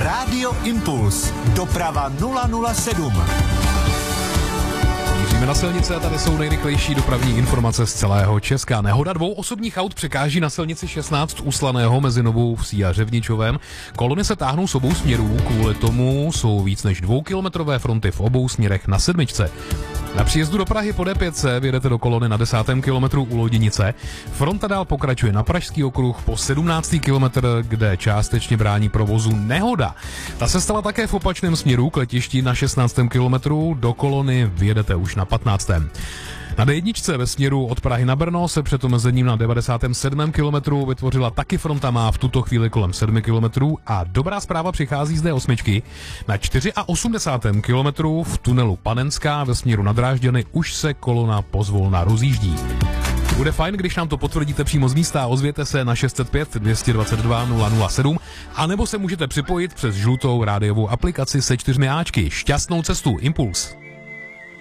Rádio Impuls. Doprava 007. Míříme na silnice a tady jsou nejrychlejší dopravní informace z celého Česka. Nehoda 2 osobních aut překáží na silnici 16 u Slaného mezi Novou Vsí a Řevničovem. Kolony se táhnou s obou směrů, kvůli tomu jsou víc než 2kilometrové fronty v obou směrech na 7. Na příjezdu do Prahy po D5 vyjedete do kolony na 10. kilometru u Loděnice. Fronta dál pokračuje na Pražský okruh po 17. kilometr, kde částečně brání provozu nehoda. Ta se stala také v opačném směru k letišti na 16. kilometru, do kolony vyjedete už na 15. Na D1 ve směru od Prahy na Brno se před omezením na 97. kilometru vytvořila taky fronta, má v tuto chvíli kolem 7 kilometrů a dobrá zpráva přichází z D8. Na 84. kilometru v tunelu Panenská ve směru na Drážďany už se kolona pozvolna rozjíždí. Bude fajn, když nám to potvrdíte přímo z místa, ozvěte se na 605 222 007 a nebo se můžete připojit přes žlutou rádiovou aplikaci se 4 áčky. Šťastnou cestu, Impuls.